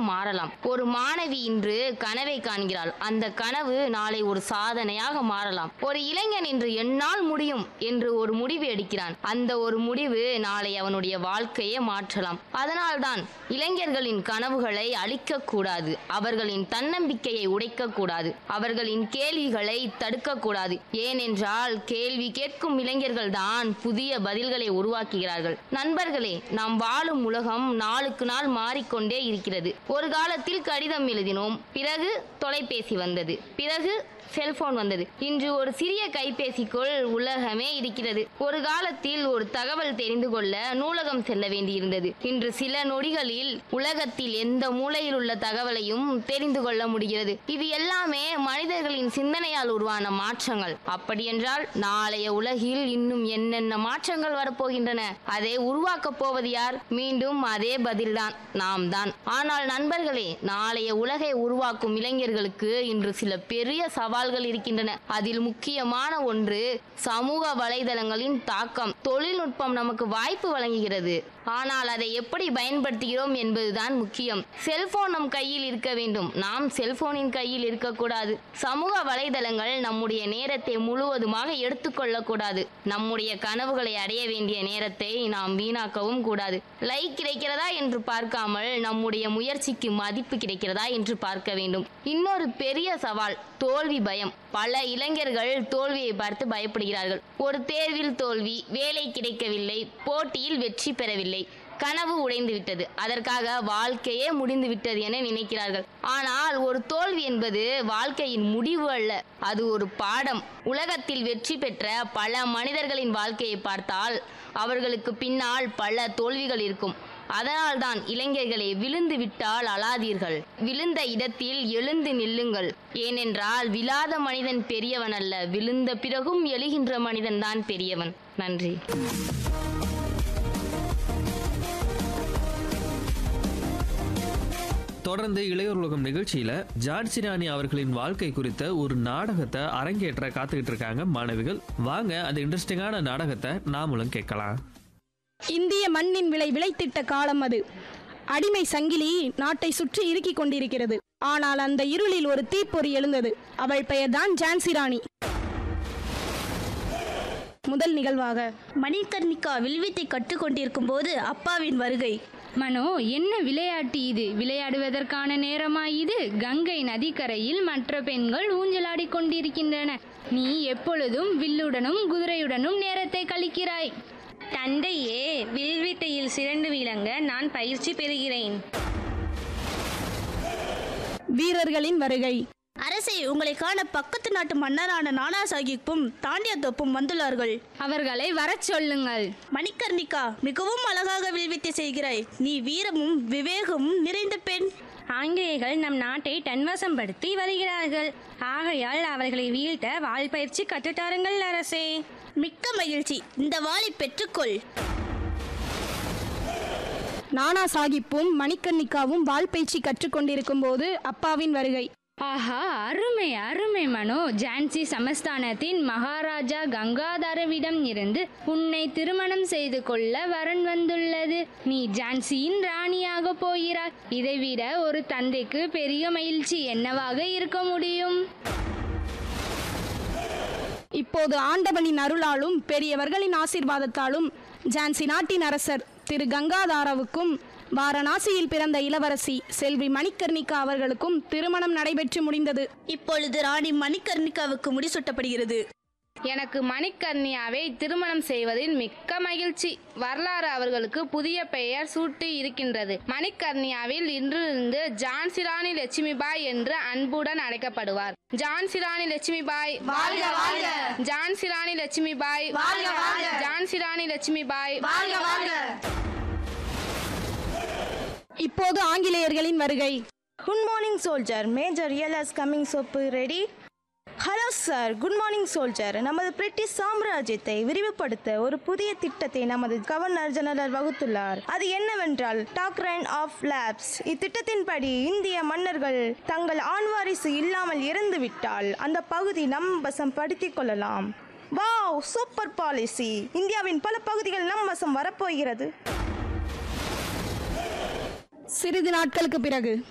மாறலாம். ஒரு மாணவி இன்று கனவை காண்கிறாள். அந்த கனவு நாளை ஒரு சாதனையாக மாறலாம். ஒரு இளைஞன் இன்று என்னால் முடியும் என்று ஒரு முடிவு எடுக்கிறான். அந்த ஒரு முடிவு நாளை அவனுடைய வாழ்க்கையை மாற்றலாம். அதனால்தான் இளைஞர்களின் கனவுகளை அழிக்க கூடாது. அவர்களின் தன்னம்பிக்கையை உடைக்க கூடாது. அவர்களின் கேள்விகளை தடுக்க கூடாது. ஏனென்றால் கேள்வி கேட்கும் இளைஞர்கள் தான் புதிய பதில்களை உருவாக்குகிறார்கள். நண்பர்களே, நாம் வாழும் உலகம் நாளுக்கு நாள் மாறிக்கொண்டே இருக்கிறது. ஒரு காலத்தில் கடிதம் எழுதினோம், பிறகு தொலைபேசி வந்தது, பிறகு செல்போன் வந்தது. இன்று ஒரு சிறிய கைபேசிக்குள் உலகமே இருக்கிறது. ஒரு காலத்தில் ஒரு தகவல் தெரிந்து கொள்ள நூலகம் செல்ல வேண்டியிருந்தது. இன்று சில நொடிகளில் உலகத்தில் எந்த மூலையில் உள்ள தகவலையும் தெரிந்து கொள்ள முடிகிறது. இது எல்லாமே மனிதர்களின் சிந்தனையால் உருவான மாற்றங்கள். அப்படியென்றால் நாளைய உலகில் இன்னும் என்னென்ன மாற்றங்கள் வரப்போகின்றன? அதை உருவாக்கப் போவது யார்? மீண்டும் அதே பதில்தான், நாம் தான். ஆனால் நண்பர்களே, நாளைய உலகை உருவாக்கும் இளைஞர்களுக்கு இன்று சில பெரிய சவால்கள் இருக்கின்றன. அதில் முக்கியமான ஒன்று சமூக வலைதளங்களின் தாக்கம். தொழில்நுட்பம் நமக்கு வாய்ப்பு வழங்குகிறது, ஆனால் அதை எப்படி பயன்படுத்துகிறோம் என்பதுதான் முக்கியம். செல்போன் நம் கையில் இருக்க வேண்டும், நாம் செல்போனின் கையில் இருக்கக்கூடாது. சமூக வலைதளங்கள் நம்முடைய நேரத்தை முழுவதுமாக எடுத்துக்கொள்ளக்கூடாது. நம்முடைய கனவுகளை அடைய வேண்டிய நேரத்தை நாம் வீணாக்கவும் கூடாது. லைக் கிடைக்கிறதா என்று பார்க்காமல் நம்முடைய முயற்சிக்கு மதிப்பு கிடைக்கிறதா என்று பார்க்க வேண்டும். இன்னொரு பெரிய சவால் தோல்வி பயம். பல இளைஞர்கள் தோல்வியை பார்த்து பயப்படுகிறார்கள். ஒரு தேர்வில் தோல்வி, வேலை கிடைக்கவில்லை, போட்டியில் வெற்றி பெறவில்லை, கனவு உடைந்து விட்டது, அதற்காக வாழ்க்கையே முடிந்து விட்டது என நினைக்கிறார்கள். ஆனால் ஒரு தோல்வி என்பது வாழ்க்கையின் முடிவு அல்ல, அது ஒரு பாடம். உலகத்தில் வெற்றி பெற்ற பல மனிதர்களின் வாழ்க்கையை பார்த்தால் அவர்களுக்கு பின்னால் பல தோல்விகள் இருக்கும். அதனால்தான் இளைஞர்களை விழுந்து விட்டால் அழாதீர்கள், விழுந்த இடத்தில் எழுந்து நில்லுங்கள். ஏனென்றால் விழாத மனிதன் பெரியவன் அல்ல, விழுந்த பிறகும் எழுகின்ற மனிதன் தான் பெரியவன். நன்றி. தொடர்ந்து இளையோர் உலகம் நிகழ்ச்சியில ஜான்சி ராணி அவர்களின் வாழ்க்கை குறித்த ஒரு நாடகத்தை அரங்கேற்ற காத்துக்கிட்டு இருக்காங்க மாணவிகள். வாங்க அந்த இன்ட்ரெஸ்டிங்கான நாடகத்தை நாமளும் கேட்கலாம். இந்திய மண்ணின் விலை விளைத்திட்ட காலம் அது. அடிமை சங்கிலி நாட்டை சுற்றி இறுக்கிக் கொண்டிருக்கிறது. ஆனால் அந்த இருளில் ஒரு தீப்பொறி எழுந்தது. அவள் பெயர்தான் ஜான்சி ராணி. முதல் நிகழ்வாக மணிகர்ணிகா வில்வித்தை கற்றுக்கொண்டிருக்கும் போது அப்பாவின் வருகை. மனோ, என்ன விளையாட்டு இது? விளையாடுவதற்கான நேரமா இது? கங்கை நதிக்கரையில் மற்ற பெண்கள் ஊஞ்சலாடி கொண்டிருக்கின்றன. நீ எப்பொழுதும் வில்லுடனும் குதிரையுடனும் நேரத்தை கழிக்கிறாய். தந்தையே, வில்வித்தையில் சிறந்து விளங்க நான் பயிற்சி பெறுகிறேன். வீரர்களின் வருகை. அரசே, உங்களை காண பக்கத்து நாட்டு மன்னரான நானா சாஹிப்பும் தாண்டியா தோப்பும் வந்துள்ளார்கள். அவர்களை வரச் சொல்லுங்கள். மணிகர்ணிகா, மிகவும் அழகாக வில்வித்தை செய்கிறாய். நீ வீரமும் விவேகமும் நிறைந்த பெண். ஆங்கிலேயர்கள் நம் நாட்டை தன்வசப்படுத்தி வருகிறார்கள். ஆகையால் அவர்களை வீழ்த்த வாள் பயிற்சி கற்றுத்தாருங்கள் அரசே. மிக்க மகிழ்ச்சி, இந்த வாளை பெற்றுக்கொள். நானா சாஹிப்பும் மணிகர்ணிகாவும் வாள் பயிற்சி கற்றுக்கொண்டிருக்கும் போது அப்பாவின் வருகை. ஆஹா, அருமை அருமை மனோ. ஜான்சி சமஸ்தானத்தின் மகாராஜா கங்காதரவிடம் இருந்து உன்னை திருமணம் செய்து கொள்ள வரன் வந்துள்ளது. நீ ஜான்சியின் ராணியாக போகிறாய். இதைவிட ஒரு தந்தைக்கு பெரிய மகிழ்ச்சி என்னவாக இருக்க முடியும்? இப்போது ஆண்டவனின் அருளாலும் பெரியவர்களின் ஆசீர்வாதத்தாலும் ஜான்சி நாட்டின் அரசர் திரு கங்காதாராவுக்கும் வாரணாசியில் பிறந்த இளவரசி செல்வி மணிகர்ணிகா அவர்களுக்கும் திருமணம் நடைபெற்று முடிந்தது. இப்பொழுது ராணி மணிகர்ணிகாவுக்கு முடிசூட்டப்படுகிறது. எனக்கு மணிகர்ணியாவை திருமணம் செய்வதில் மிக்க மகிழ்ச்சி. வரலாறு அவர்களுக்கு புதிய பெயர் சூட்டி இருக்கின்றது. மணிகர்ணியாவில் இன்றிருந்து ஜான்சி ராணி லட்சுமிபாய் என்று அன்புடன் அழைக்கப்படுவார். ஜான்சி ராணி லட்சுமிபாய் வாழ்க வாழ்க. ஜான்சி ராணி லட்சுமிபாய் வாழ்க வாழ்க. ஜான்சி ராணி லட்சுமிபாய் வாழ்க வாழ்க. இப்போது ஆங்கிலேயர்களின் வருகை. Good morning soldier. Major LS coming soap ready. Hello sir, good morning soldier. நமது பிரிட்டிஷ் சாம்ராஜ்யத்தை விரிவுபடுத்த ஒரு புதிய திட்டத்தை நமது கவர்னர் ஜெனரல் வகுத்துள்ளார். அது என்னவென்றால் டாக்ரைன் ஆஃப் லேப்ஸ். இத்திட்டத்தின்படி இந்திய மன்னர்கள் தங்கள் ஆண்வாரிசு இல்லாமல் இறந்துவிட்டால் அந்த பகுதி நம் வசம் படுத்திக் கொள்ளலாம். Wow, super policy. இந்தியாவின் பல பகுதிகள் நம் வசம் வரப்போகிறது. சிறிது நாட்களுக்கு பிறகு